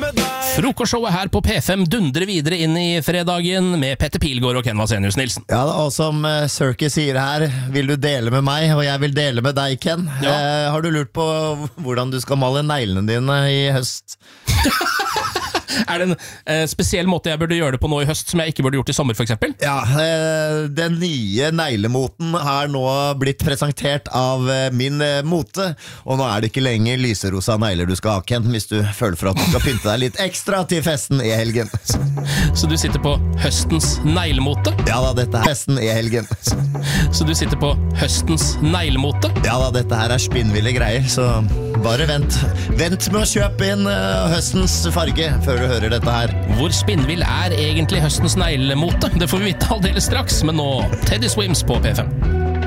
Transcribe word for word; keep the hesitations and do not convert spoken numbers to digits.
med deg. Frokostshowet her på P fem dundrer videre inn i fredagen med Petter Pilgaard og Ken Vasenius Nilsen. Ja, og som uh, Circus sier her, vil du dele med meg, og jeg vil dele med deg, Ken. Ja. Uh, har du lurt på hvordan du skal male neglene dine i høst? Er det en eh, spesiell måte jeg burde gjøre det på nå i høst som jeg ikke burde gjort i sommer, for eksempel? Ja, uh, den nye neglemoten har nå blitt presentert av uh, min uh, mote, og nå er det ikke lenger lyserosa negler du skal ha, Ken, hvis du føler for at du skal pynte deg litt ekstra til festen i helgen. Så du sitter på høstens neglemote? Ja da, dette er festen i helgen. Så du sitter på høstens neglemote? Ja da, dette her er spinnville greier, så bare vent. Vent med å kjøpe inn uh, høstens farge før du hører dette her. Hvor spinnvill er egentlig høstens neglemote? Det får vi vite aldeles straks, men nå Teddy Swims på P fem.